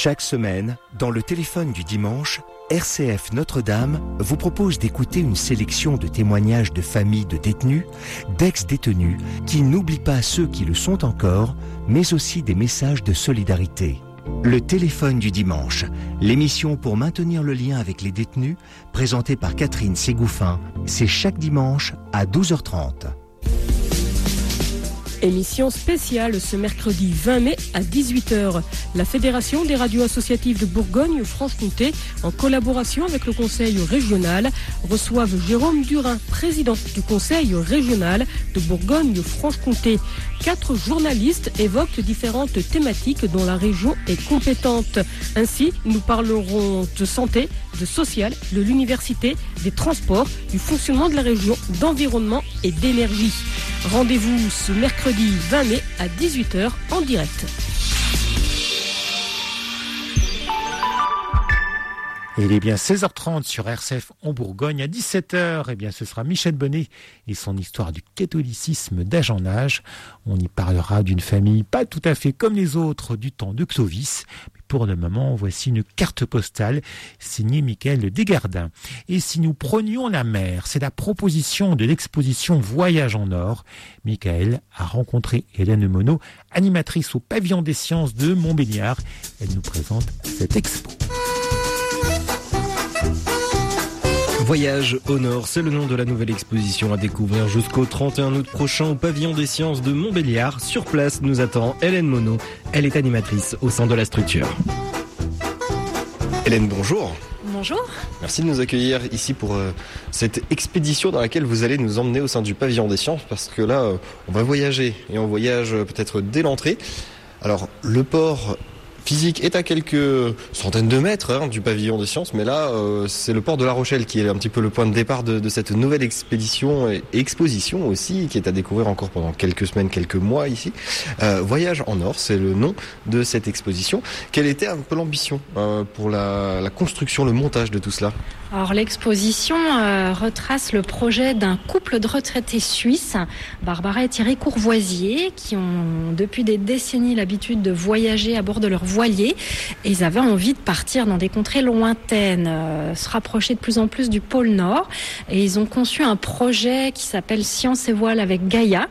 Chaque semaine, dans le téléphone du dimanche, RCF Notre-Dame vous propose d'écouter une sélection de témoignages de familles de détenus, d'ex-détenus, qui n'oublient pas ceux qui le sont encore, mais aussi des messages de solidarité. Le téléphone du dimanche, l'émission pour maintenir le lien avec les détenus, présentée par Catherine Ségouffin, c'est chaque dimanche à 12h30. Émission spéciale ce mercredi 20 mai à 18h. La Fédération des radios associatives de Bourgogne-Franche-Comté, en collaboration avec le Conseil régional, reçoivent Jérôme Durin, président du Conseil régional de Bourgogne-Franche-Comté. 4 journalistes évoquent différentes thématiques dont la région est compétente. Ainsi, nous parlerons de santé, de social, de l'université, des transports, du fonctionnement de la région, d'environnement et d'énergie. Rendez-vous ce mercredi 20 mai à 18h en direct. Et il est bien 16h30 sur RCF en Bourgogne. À 17h, eh bien, ce sera Michel Bonnet et son histoire du catholicisme d'âge en âge. On y parlera d'une famille pas tout à fait comme les autres du temps de Clovis. Mais pour le moment, voici une carte postale signée Michael Desgardins. Et si nous prenions la mer, c'est la proposition de l'exposition Voyage en Or. Michael a rencontré Hélène Monod, animatrice au Pavillon des Sciences de Montbéliard. Elle nous présente cette expo. Voyage au Nord, c'est le nom de la nouvelle exposition à découvrir jusqu'au 31 août prochain au Pavillon des Sciences de Montbéliard. Sur place, nous attend Hélène Monod. Elle est animatrice au sein de la structure. Hélène, bonjour. Bonjour. Merci de nous accueillir ici pour cette expédition dans laquelle vous allez nous emmener au sein du Pavillon des Sciences, parce que là, on va voyager et on voyage peut-être dès l'entrée. Alors, le port physique est à quelques centaines de mètres du Pavillon des Sciences, mais là c'est le port de La Rochelle qui est un petit peu le point de départ de cette nouvelle expédition et exposition aussi, qui est à découvrir encore pendant quelques semaines, quelques mois ici. Voyage en Or, c'est le nom de cette exposition. Quelle était un peu l'ambition pour la construction, le montage de tout cela ? Alors l'exposition retrace le projet d'un couple de retraités suisses, Barbara et Thierry Courvoisier, qui ont depuis des décennies l'habitude de voyager à bord de leur voilier, et ils avaient envie de partir dans des contrées lointaines, se rapprocher de plus en plus du pôle Nord, et ils ont conçu un projet qui s'appelle Science et Voile avec Gaïa,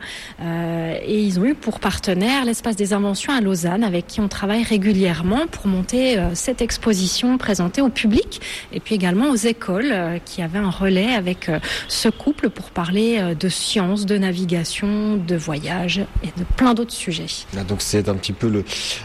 et ils ont eu pour partenaire l'Espace des Inventions à Lausanne, avec qui on travaille régulièrement pour monter cette exposition présentée au public, et puis également aux écoles qui avaient un relais avec ce couple pour parler de sciences, de navigation, de voyage et de plein d'autres sujets. Donc c'est un petit peu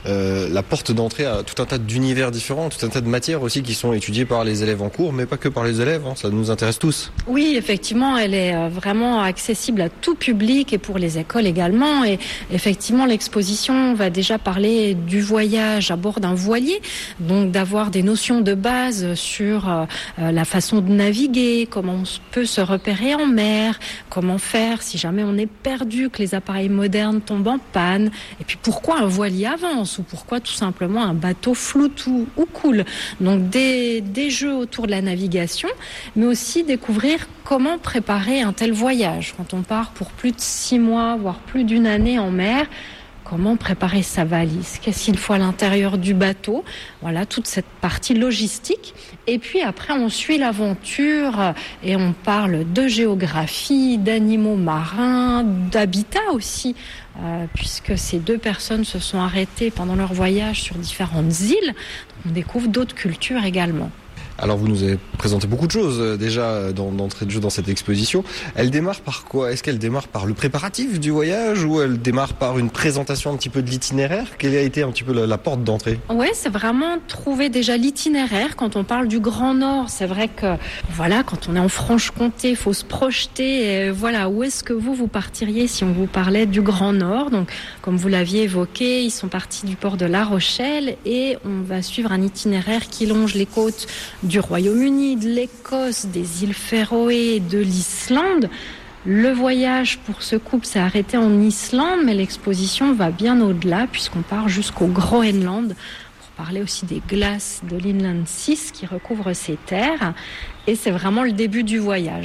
la porte d'entrée à tout un tas d'univers différents, tout un tas de matières aussi qui sont étudiées par les élèves en cours, mais pas que par les élèves, ça nous intéresse tous. Oui, effectivement, elle est vraiment accessible à tout public et pour les écoles également. Et effectivement, l'exposition va déjà parler du voyage à bord d'un voilier, donc d'avoir des notions de base sur la façon de naviguer, comment on peut se repérer en mer, comment faire si jamais on est perdu, que les appareils modernes tombent en panne, et puis pourquoi un voilier avance ou pourquoi tout simplement un bateau flotte ou coule. Donc des jeux autour de la navigation, mais aussi découvrir comment préparer un tel voyage. Quand on part pour plus de 6 mois, voire plus d'une année en mer, comment préparer sa valise, qu'est-ce qu'il faut à l'intérieur du bateau, voilà toute cette partie logistique. Et puis après on suit l'aventure et on parle de géographie, d'animaux marins, d'habitat aussi, puisque ces 2 personnes se sont arrêtées pendant leur voyage sur différentes îles. On découvre d'autres cultures également. Alors vous nous avez présenté beaucoup de choses déjà d'entrée de jeu dans cette exposition. Elle démarre par quoi ? Est-ce qu'elle démarre par le préparatif du voyage ou elle démarre par une présentation un petit peu de l'itinéraire ? Quelle a été un petit peu la porte d'entrée ? Oui, c'est vraiment trouver déjà l'itinéraire. Quand on parle du Grand Nord, c'est vrai que voilà, quand on est en Franche-Comté, il faut se projeter. Et voilà, où est-ce que vous partiriez si on vous parlait du Grand Nord ? Donc, comme vous l'aviez évoqué, ils sont partis du port de La Rochelle et on va suivre un itinéraire qui longe les côtes du Royaume-Uni, de l'Écosse, des îles Féroé, de l'Islande. Le voyage pour ce couple s'est arrêté en Islande, mais l'exposition va bien au-delà puisqu'on part jusqu'au Groenland pour parler aussi des glaces de l'Inland 6 qui recouvrent ces terres. Et c'est vraiment le début du voyage.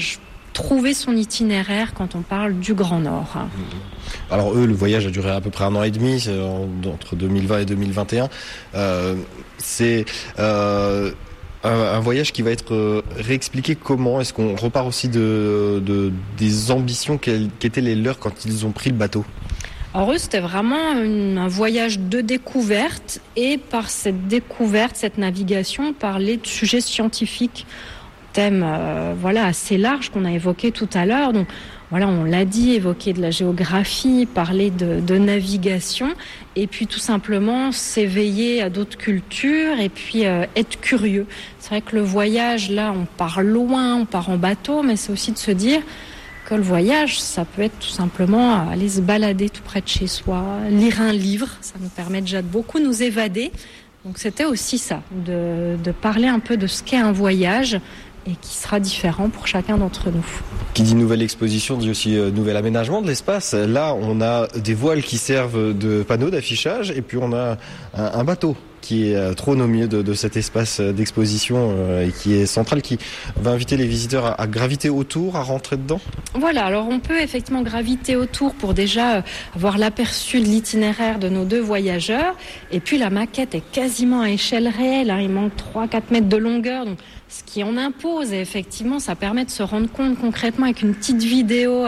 trouver son itinéraire quand on parle du Grand Nord. Alors eux, le voyage a duré à peu près 1 an et demi, entre 2020 et 2021. C'est un voyage qui va être réexpliqué comment. Est-ce qu'on repart aussi des ambitions qu'étaient les leurs quand ils ont pris le bateau? Alors eux, c'était vraiment un voyage de découverte, et par cette découverte, cette navigation, parler de sujets scientifiques, thème assez large qu'on a évoqué tout à l'heure. Donc voilà, on l'a dit, évoquer de la géographie, parler de navigation, et puis tout simplement s'éveiller à d'autres cultures, et puis être curieux. C'est vrai que le voyage, là, on part loin, on part en bateau, mais c'est aussi de se dire que le voyage, ça peut être tout simplement aller se balader tout près de chez soi, lire un livre, ça nous permet déjà de beaucoup nous évader. Donc c'était aussi ça, de parler un peu de ce qu'est un voyage, et qui sera différent pour chacun d'entre nous. Qui dit nouvelle exposition dit aussi nouvel aménagement de l'espace. Là, on a des voiles qui servent de panneaux d'affichage, et puis on a un bateau qui trône au milieu de cet espace d'exposition et qui est central, qui va inviter les visiteurs à graviter autour, à rentrer dedans. Voilà, alors on peut effectivement graviter autour pour déjà avoir l'aperçu de l'itinéraire de nos 2 voyageurs, et puis la maquette est quasiment à échelle réelle, il manque 3-4 mètres de longueur, donc ce qui en impose, et effectivement ça permet de se rendre compte concrètement avec une petite vidéo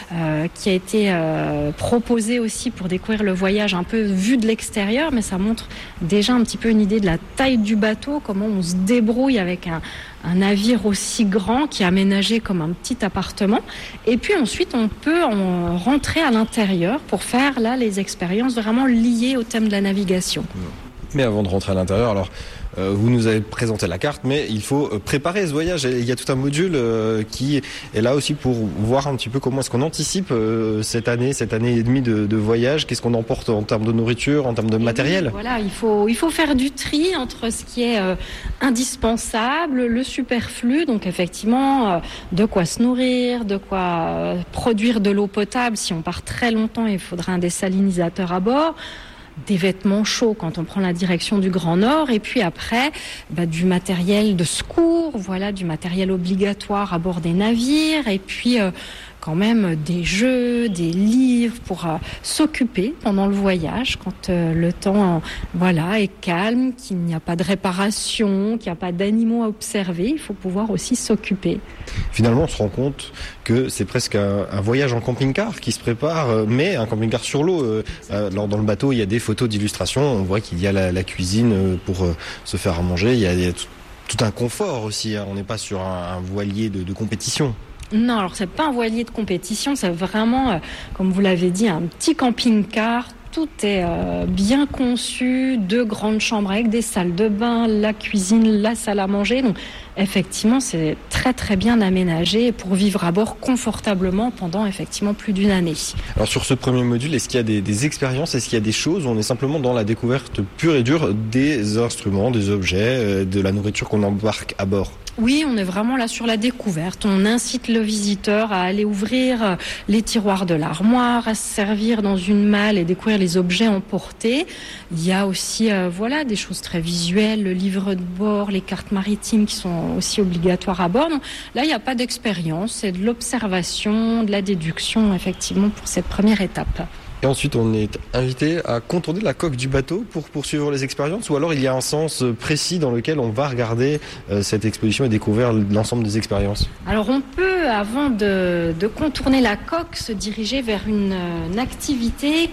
qui a été proposée aussi pour découvrir le voyage un peu vu de l'extérieur, mais ça montre déjà un petit peu une idée de la taille du bateau, comment on se débrouille avec un navire aussi grand qui est aménagé comme un petit appartement. Et puis ensuite on peut en rentrer à l'intérieur pour faire là les expériences vraiment liées au thème de la navigation. Mais avant de rentrer à l'intérieur, alors vous nous avez présenté la carte, mais il faut préparer ce voyage. Il y a tout un module qui est là aussi pour voir un petit peu comment est-ce qu'on anticipe cette année et demie de voyage. Qu'est-ce qu'on emporte en termes de nourriture, en termes de matériel? Voilà, il faut faire du tri entre ce qui est indispensable, le superflu, donc effectivement de quoi se nourrir, de quoi produire de l'eau potable. Si on part très longtemps, il faudra un désalinisateur à bord. Des vêtements chauds quand on prend la direction du Grand Nord, et puis après du matériel de secours, du matériel obligatoire à bord des navires, et puis quand même des jeux, des livres pour s'occuper pendant le voyage quand le temps est calme, qu'il n'y a pas de réparation, qu'il n'y a pas d'animaux à observer, il faut pouvoir aussi s'occuper. Finalement, on se rend compte que c'est presque un voyage en camping-car qui se prépare, mais un camping-car sur l'eau. Dans le bateau, il y a des photos d'illustration, on voit qu'il y a la cuisine pour se faire à manger, il y a tout un confort aussi, on n'est pas sur un voilier de compétition. Non, alors c'est pas un voilier de compétition, c'est vraiment, comme vous l'avez dit, un petit camping-car. Tout est bien conçu, 2 grandes chambres avec des salles de bain, la cuisine, la salle à manger. Donc effectivement, c'est très très bien aménagé pour vivre à bord confortablement pendant effectivement plus d'1 année. Alors sur ce premier module, est-ce qu'il y a des expériences, est-ce qu'il y a des choses où on est simplement dans la découverte pure et dure des instruments, des objets, de la nourriture qu'on embarque à bord? Oui, on est vraiment là sur la découverte. On incite le visiteur à aller ouvrir les tiroirs de l'armoire, à se servir dans une malle et découvrir les objets emportés. Il y a aussi des choses très visuelles, le livre de bord, les cartes maritimes qui sont aussi obligatoires à bord. Donc, là, il n'y a pas d'expérience, c'est de l'observation, de la déduction, effectivement, pour cette première étape. Et ensuite, on est invité à contourner la coque du bateau pour poursuivre les expériences, ou alors il y a un sens précis dans lequel on va regarder cette exposition et découvrir l'ensemble des expériences? Alors on peut, avant de contourner la coque, se diriger vers une activité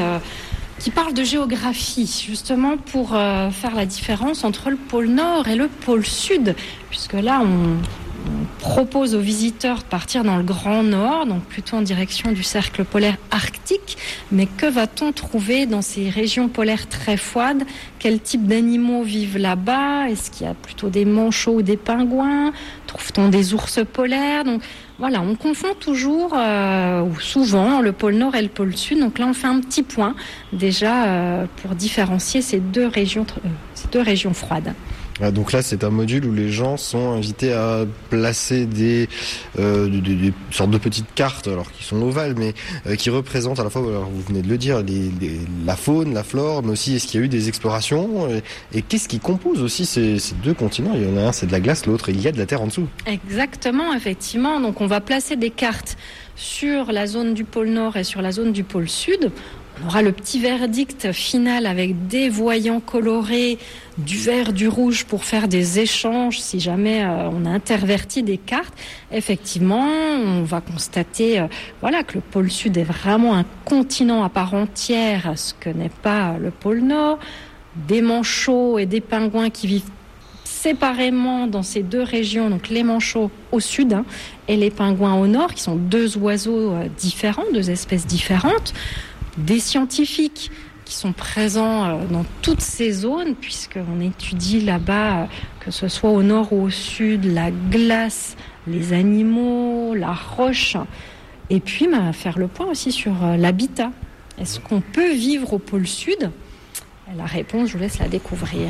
qui parle de géographie, justement pour faire la différence entre le pôle Nord et le pôle Sud, puisque là on propose aux visiteurs de partir dans le Grand Nord, donc plutôt en direction du cercle polaire arctique. Mais que va-t-on trouver dans ces régions polaires très froides? Quel type d'animaux vivent là-bas? Est-ce qu'il y a plutôt des manchots ou des pingouins? Trouve-t-on des ours polaires? Donc voilà, on confond toujours, ou souvent, le pôle Nord et le pôle Sud. Donc là, on fait un petit point déjà pour différencier ces deux régions froides. Donc là, c'est un module où les gens sont invités à placer des sortes de petites cartes, alors qui sont ovales, mais qui représentent à la fois, alors vous venez de le dire, la faune, la flore, mais aussi est-ce qu'il y a eu des explorations et qu'est-ce qui compose aussi ces deux continents. Il y en a un, c'est de la glace, l'autre, il y a de la terre en dessous. Exactement, effectivement. Donc on va placer des cartes sur la zone du pôle Nord et sur la zone du pôle Sud. On aura le petit verdict final avec des voyants colorés, du vert, du rouge pour faire des échanges si jamais on a interverti des cartes. Effectivement, on va constater que le pôle Sud est vraiment un continent à part entière, ce que n'est pas le pôle Nord. Des manchots et des pingouins qui vivent séparément dans ces deux régions, donc les manchots au sud et les pingouins au nord, qui sont deux oiseaux différents, deux espèces différentes. Des scientifiques qui sont présents dans toutes ces zones, puisqu'on étudie là-bas, que ce soit au nord ou au sud, la glace, les animaux, la roche, et puis faire le point aussi sur l'habitat. Est-ce qu'on peut vivre au pôle sud ? La réponse, je vous laisse la découvrir.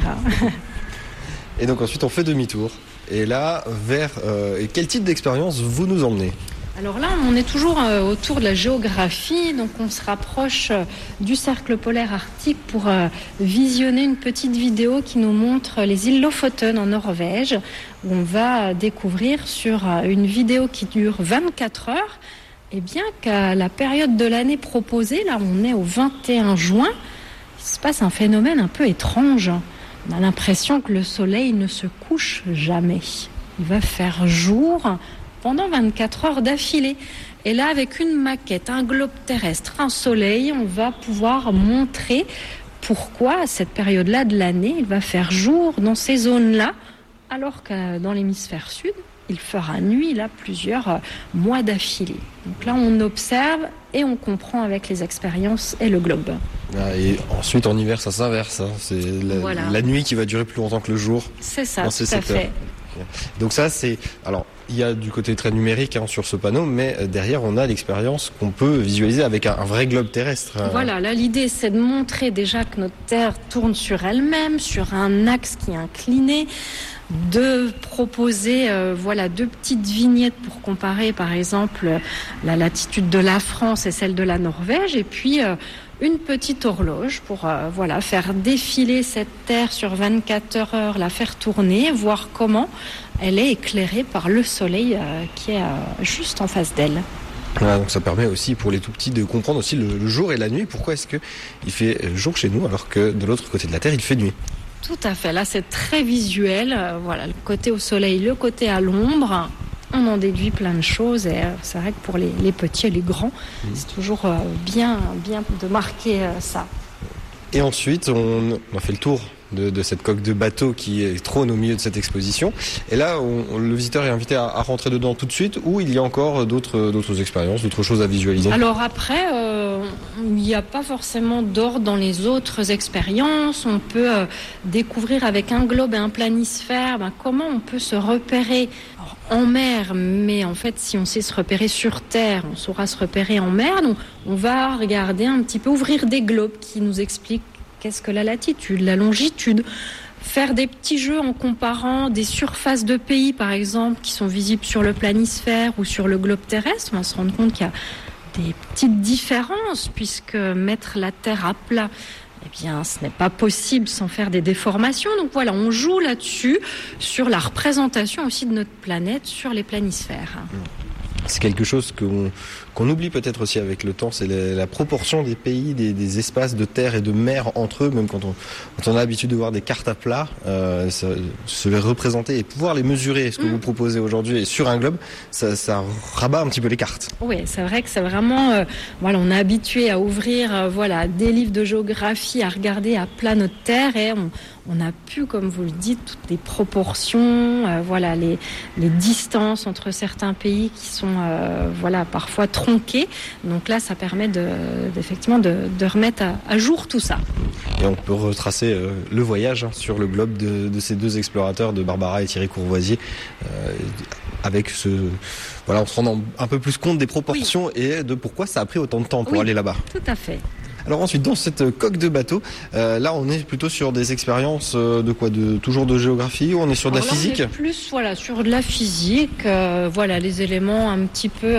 Et donc ensuite, on fait demi-tour. Et là, vers quel type d'expérience vous nous emmenez ? Alors là, on est toujours autour de la géographie, donc on se rapproche du cercle polaire arctique pour visionner une petite vidéo qui nous montre les îles Lofoten en Norvège, où on va découvrir sur une vidéo qui dure 24 heures, et bien qu'à la période de l'année proposée, là on est au 21 juin, il se passe un phénomène un peu étrange. On a l'impression que le soleil ne se couche jamais. Il va faire jour pendant 24 heures d'affilée. Et là, avec une maquette, un globe terrestre, un soleil, on va pouvoir montrer pourquoi à cette période-là de l'année, il va faire jour dans ces zones-là, alors que dans l'hémisphère sud, il fera nuit là plusieurs mois d'affilée. Donc là, on observe et on comprend avec les expériences et le globe. Et ensuite, en hiver, ça s'inverse. C'est la nuit qui va durer plus longtemps que le jour. C'est ça, tout à fait. Donc ça, alors, il y a du côté très numérique sur ce panneau, mais derrière, on a l'expérience qu'on peut visualiser avec un vrai globe terrestre. Voilà, là, l'idée, c'est de montrer déjà que notre Terre tourne sur elle-même, sur un axe qui est incliné, de proposer deux petites vignettes pour comparer, par exemple, la latitude de la France et celle de la Norvège, et puis une petite horloge pour faire défiler cette Terre sur 24 heures, la faire tourner, voir comment elle est éclairée par le soleil qui est juste en face d'elle. Voilà, donc ça permet aussi pour les tout petits de comprendre aussi le jour et la nuit. Pourquoi est-ce qu'il fait jour chez nous alors que de l'autre côté de la Terre il fait nuit ? Tout à fait, là c'est très visuel, le côté au soleil, le côté à l'ombre. On en déduit plein de choses et c'est vrai que pour les petits et les grands, c'est toujours bien de marquer ça. Et ensuite, on a fait le tour de cette coque de bateau qui trône au milieu de cette exposition. Et là, le visiteur est invité à rentrer dedans tout de suite, ou il y a encore d'autres expériences, d'autres choses à visualiser. Alors après, il n'y a pas forcément d'ordre dans les autres expériences. On peut découvrir avec un globe et un planisphère comment on peut se repérer en mer, mais en fait, si on sait se repérer sur Terre, on saura se repérer en mer. Donc, on va regarder un petit peu, ouvrir des globes qui nous expliquent qu'est-ce que la latitude, la longitude. Faire des petits jeux en comparant des surfaces de pays, par exemple, qui sont visibles sur le planisphère ou sur le globe terrestre. On va se rendre compte qu'il y a des petites différences, puisque mettre la Terre à plat, ce n'est pas possible sans faire des déformations. Donc voilà, on joue là-dessus, sur la représentation aussi de notre planète sur les planisphères. C'est quelque chose qu'on oublie peut-être aussi avec le temps, c'est la proportion des pays, des espaces de terre et de mer entre eux, même quand on a l'habitude de voir des cartes à plat, se les représenter et pouvoir les mesurer, ce que vous proposez aujourd'hui sur un globe, ça rabat un petit peu les cartes. Oui, c'est vrai que c'est vraiment, on est habitué à ouvrir des livres de géographie, à regarder à plat notre terre et on a pu, comme vous le dites, toutes les proportions, les distances entre certains pays qui sont parfois tronquées. Donc là, ça permet effectivement de remettre à jour tout ça. Et on peut retracer le voyage sur le globe de ces deux explorateurs, de Barbara et Thierry Courvoisier, avec en se rendant un peu plus compte des proportions et de pourquoi ça a pris autant de temps pour aller là-bas. Tout à fait. Alors ensuite, dans cette coque de bateau, là on est plutôt sur des expériences toujours de géographie, ou on est sur de la physique? Là, on est plus sur de la physique, les éléments un petit peu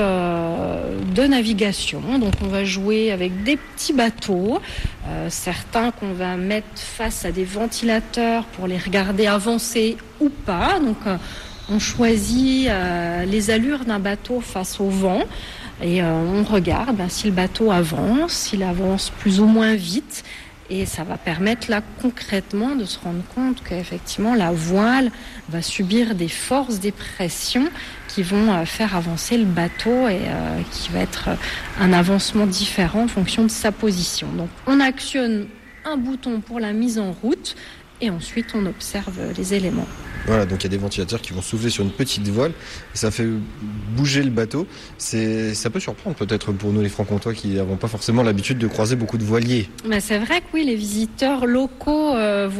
de navigation. Donc on va jouer avec des petits bateaux, certains qu'on va mettre face à des ventilateurs pour les regarder avancer ou pas. Donc on choisit les allures d'un bateau face au vent. Et on regarde si le bateau avance, s'il avance plus ou moins vite. Et ça va permettre là concrètement de se rendre compte qu'effectivement la voile va subir des forces, des pressions qui vont faire avancer le bateau et qui va être un avancement différent en fonction de sa position. Donc on actionne un bouton pour la mise en route et ensuite on observe les éléments. Voilà, donc il y a des ventilateurs qui vont souffler sur une petite voile, et ça fait bouger le bateau. Ça peut surprendre peut-être pour nous les Franc-Comtois qui n'avons pas forcément l'habitude de croiser beaucoup de voiliers. Mais c'est vrai que oui, les visiteurs locaux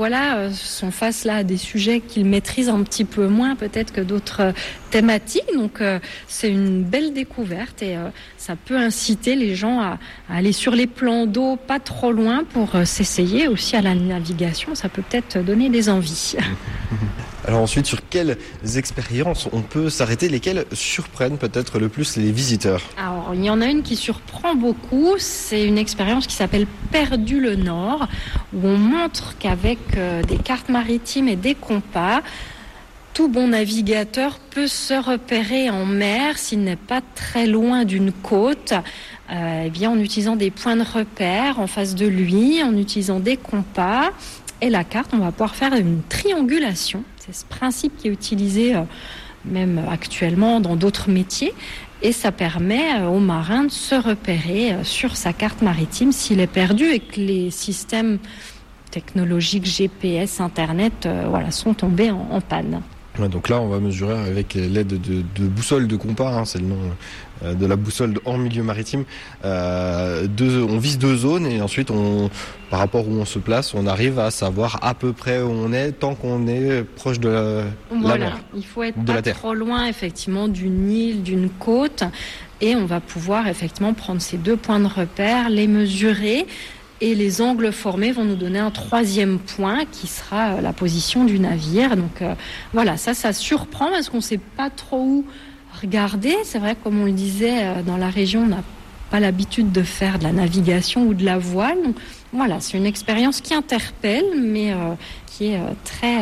sont face là à des sujets qu'ils maîtrisent un petit peu moins peut-être que d'autres thématiques. Donc c'est une belle découverte et ça peut inciter les gens à aller sur les plans d'eau pas trop loin pour s'essayer aussi à la navigation. Ça peut peut-être donner des envies. Alors ensuite, sur quelles expériences on peut s'arrêter, lesquelles surprennent peut-être le plus les visiteurs? Alors, il y en a une qui surprend beaucoup, c'est une expérience qui s'appelle Perdu le Nord, où on montre qu'avec des cartes maritimes et des compas, tout bon navigateur peut se repérer en mer s'il n'est pas très loin d'une côte, en utilisant des points de repère en face de lui, en utilisant des compas. Et la carte, on va pouvoir faire une triangulation. C'est ce principe qui est utilisé même actuellement dans d'autres métiers. Et ça permet aux marins de se repérer sur sa carte maritime s'il est perdu et que les systèmes technologiques GPS, Internet sont tombés en panne. Ouais, donc là, on va mesurer avec l'aide de boussoles de compas, c'est le nom de la boussole hors milieu maritime. On vise 2 zones et ensuite, par rapport où on se place, on arrive à savoir à peu près où on est tant qu'on est proche de la mer. Il faut être pas trop loin effectivement d'une île, d'une côte, et on va pouvoir effectivement prendre ces 2 points de repère, les mesurer. Et les angles formés vont nous donner un 3e point qui sera la position du navire. Donc ça surprend parce qu'on ne sait pas trop où regarder. C'est vrai, comme on le disait, dans la région, on n'a pas l'habitude de faire de la navigation ou de la voile. Donc c'est une expérience qui interpelle, mais qui est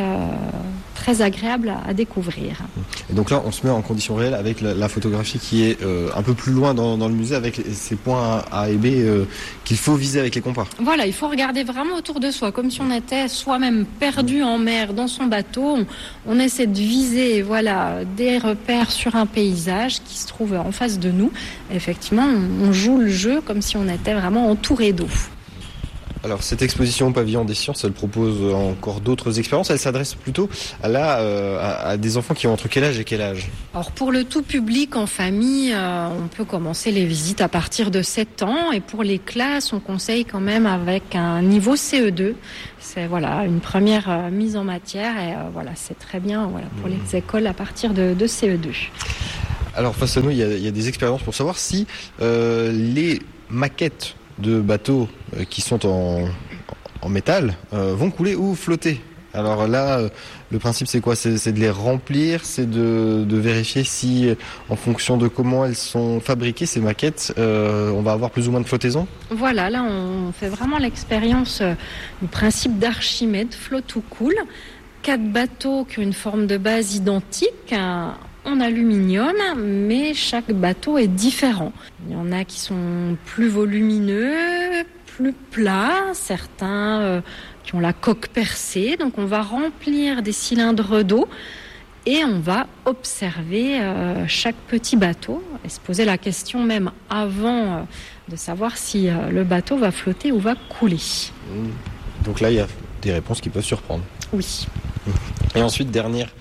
très agréable à découvrir. Et donc là, on se met en condition réelle avec la photographie qui est un peu plus loin dans le musée, avec ces points A et B qu'il faut viser avec les compas. Voilà, il faut regarder vraiment autour de soi, comme si on était soi-même perdu en mer dans son bateau. On essaie de viser des repères sur un paysage qui se trouve en face de nous. Et effectivement, on joue le jeu comme si on était vraiment entouré d'eau. Alors cette exposition au pavillon des sciences, elle propose encore d'autres expériences. Elle s'adresse plutôt à des enfants qui ont entre quel âge et quel âge? Alors pour le tout public en famille, on peut commencer les visites à partir de 7 ans. Et pour les classes, on conseille quand même avec un niveau CE2. C'est une première mise en matière et c'est très bien pour les écoles à partir de CE2. Alors face à nous, il y a des expériences pour savoir si les maquettes de bateaux qui sont en métal vont couler ou flotter. Alors là, le principe c'est quoi? C'est de les remplir, c'est de vérifier si, en fonction de comment elles sont fabriquées, ces maquettes, on va avoir plus ou moins de flottaison. Voilà, là on fait vraiment l'expérience du principe d'Archimède, flotte ou coule. 4 bateaux qui ont une forme de base identique, en aluminium, mais chaque bateau est différent. Il y en a qui sont plus volumineux, plus plats, certains qui ont la coque percée. Donc on va remplir des cylindres d'eau et on va observer chaque petit bateau et se poser la question même avant de savoir si le bateau va flotter ou va couler. Donc là, il y a des réponses qui peuvent surprendre. Oui. Et ensuite, dernière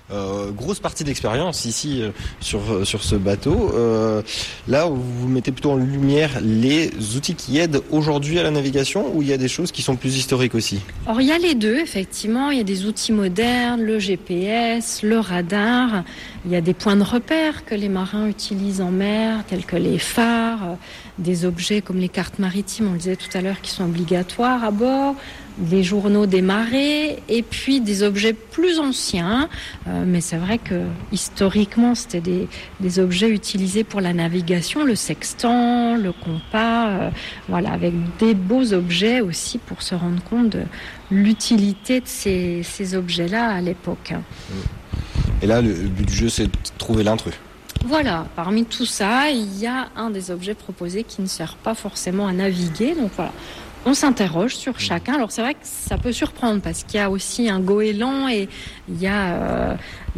grosse partie d'expérience ici sur ce bateau. Là, vous mettez plutôt en lumière les outils qui aident aujourd'hui à la navigation, ou il y a des choses qui sont plus historiques aussi? Alors il y a les deux, effectivement. Il y a des outils modernes, le GPS, le radar. Il y a des points de repère que les marins utilisent en mer, tels que les phares, des objets comme les cartes maritimes, on le disait tout à l'heure, qui sont obligatoires à bord, les journaux des marées, et puis des objets plus anciens. Mais c'est vrai que historiquement, c'était des objets utilisés pour la navigation, le sextant, le compas, voilà, avec des beaux objets aussi pour se rendre compte de l'utilité de ces objets-là à l'époque. Et là, le but du jeu, c'est de trouver l'intrus. Voilà, parmi tout ça, il y a un des objets proposés qui ne sert pas forcément à naviguer. Donc voilà, on s'interroge sur chacun. Alors c'est vrai que ça peut surprendre parce qu'il y a aussi un goéland et il y a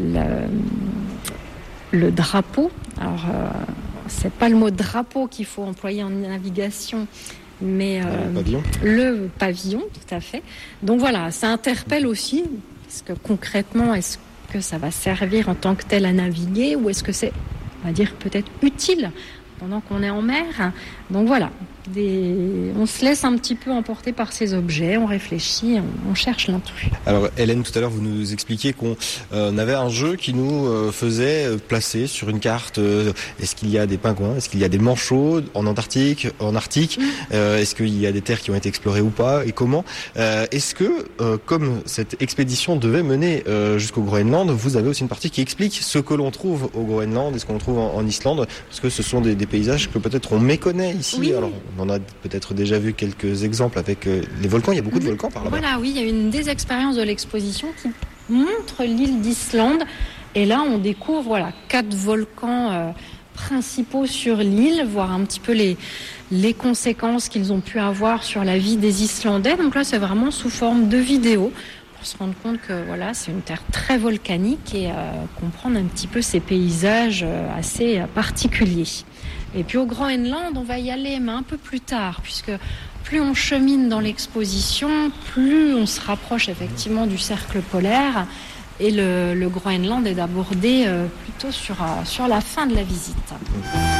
le drapeau. Alors c'est pas le mot drapeau qu'il faut employer en navigation, mais le pavillon, tout à fait. Donc voilà, ça interpelle aussi, parce que concrètement, est-ce que ça va servir en tant que tel à naviguer, ou est-ce que c'est, on va dire, peut-être utile pendant qu'on est en mer? Donc voilà, on se laisse un petit peu emporter par ces objets, on réfléchit, on cherche l'intrus. Alors Hélène, tout à l'heure vous nous expliquiez qu'on avait un jeu qui nous faisait placer sur une carte, est-ce qu'il y a des pingouins, est-ce qu'il y a des manchots en Antarctique, en Arctique, est-ce qu'il y a des terres qui ont été explorées ou pas, et comment. Est-ce que, comme cette expédition devait mener jusqu'au Groenland, vous avez aussi une partie qui explique ce que l'on trouve au Groenland et ce qu'on trouve en Islande, parce que ce sont des paysages que peut-être on méconnaît ici. Oui. Alors on a peut-être déjà vu quelques exemples avec les volcans. Il y a beaucoup de volcans par là-bas. Voilà, oui, il y a une des expériences de l'exposition qui montre l'île d'Islande. Et là, on découvre 4 volcans principaux sur l'île, voir un petit peu les conséquences qu'ils ont pu avoir sur la vie des Islandais. Donc là, c'est vraiment sous forme de vidéo pour se rendre compte que c'est une terre très volcanique et comprendre un petit peu ces paysages assez particuliers. Et puis au Groenland, on va y aller, mais un peu plus tard, puisque plus on chemine dans l'exposition, plus on se rapproche effectivement du cercle polaire. Et le Groenland est abordé plutôt sur la fin de la visite.